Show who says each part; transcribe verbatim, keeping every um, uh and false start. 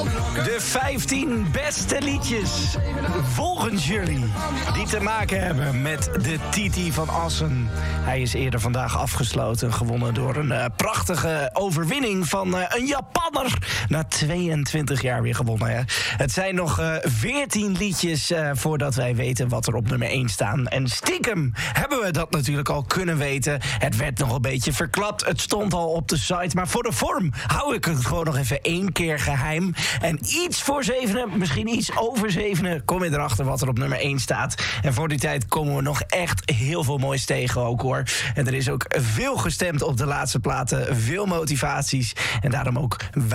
Speaker 1: De vijftien beste liedjes, volgens jullie, die te maken hebben met de Titi van Assen. Hij is eerder vandaag afgesloten, gewonnen door een uh, prachtige overwinning van uh, een Japanner. Na tweeëntwintig jaar weer gewonnen, hè. Het zijn nog uh, veertien liedjes uh, voordat wij weten wat er op nummer één staan. En stiekem hebben we dat natuurlijk al kunnen weten. Het werd nog een beetje verklapt, het stond al op de site. Maar voor de vorm hou ik het gewoon nog even één keer geheim. En iets voor zevenen, misschien iets over zevenen, kom je erachter wat er op nummer één staat. En voor die tijd komen we nog echt heel veel moois tegen ook, hoor. En er is ook veel gestemd op de laatste platen, veel motivaties. En daarom ook